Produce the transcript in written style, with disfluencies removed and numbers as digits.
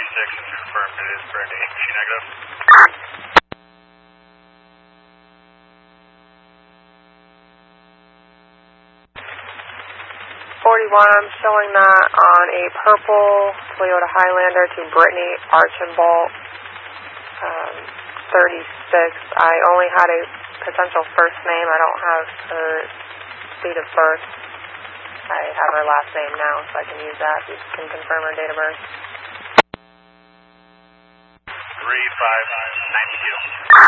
confirmed it is Brittany. Is she negative? 41, I'm showing that on a purple Toyota Highlander to Brittany Archambault, 36. I only had a potential first name. I don't have her date of birth. I have her last name now, so I can use that. You can confirm her date of birth. 3592.